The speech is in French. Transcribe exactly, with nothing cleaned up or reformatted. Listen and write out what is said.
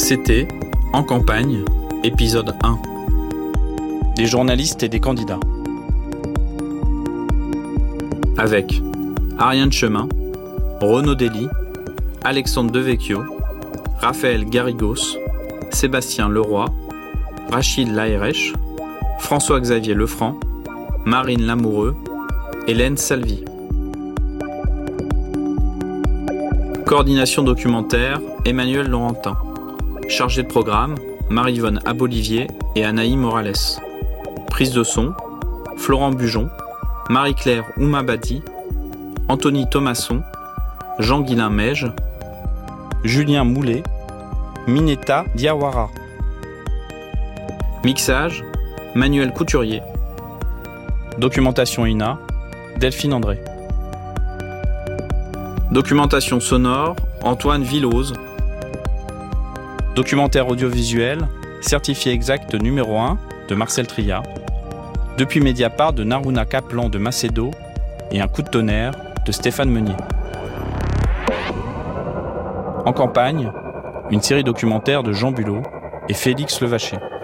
C'était En campagne, épisode un. Des journalistes et des candidats. Avec Ariane Chemin, Renaud Dely, Alexandre Devecchio, Raphaël Garrigos, Sébastien Leroy, Rachid Laherech, François-Xavier Lefranc, Marine Lamoureux, Hélène Salvi. Coordination documentaire, Emmanuel Laurentin. Chargé de programme, Marie-Yvonne Abolivier et Anaï Morales. Prise de son, Florent Bujon, Marie-Claire Oumabadi, Anthony Thomasson, Jean-Guilain Meige, Julien Moulet, Mineta Diawara. Mixage, Manuel Couturier. Documentation I N A, Delphine André. Documentation sonore, Antoine Villose. Documentaire audiovisuel, certifié exact numéro un de Marcel Tria. Depuis Mediapart de Naruna Kaplan de Macedo et Un coup de tonnerre de Stéphane Meunier. En campagne, une série documentaire de Jean Bulot et Félix Levaché.